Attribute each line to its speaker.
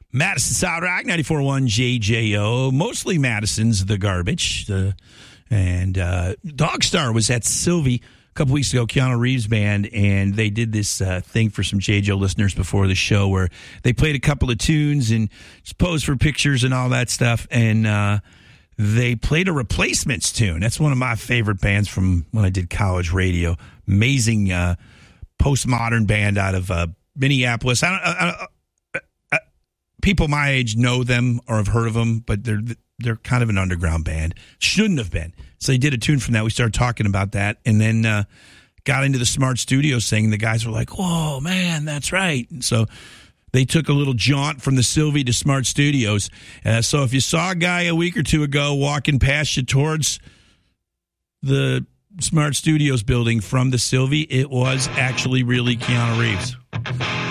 Speaker 1: Madison Solid Rock, 94.1 JJO. Mostly Madison's the garbage. And Dogstar was at Sylvie a couple weeks ago, Keanu Reeves band, and they did this thing for some JJO listeners before the show where they played a couple of tunes and just posed for pictures and all that stuff. And they played a Replacements tune. That's one of my favorite bands from when I did college radio. Amazing postmodern band out of Minneapolis. People my age know them or have heard of them, but they're kind of an underground band. Shouldn't have been. So they did a tune from that. We started talking about that, and then got into the Smart Studios thing. The guys were like, "Whoa, man, that's right." And so they took a little jaunt from the Sylvie to Smart Studios. So if you saw a guy a week or two ago walking past you towards the Smart Studios building from the Sylvie, it was actually really Keanu Reeves.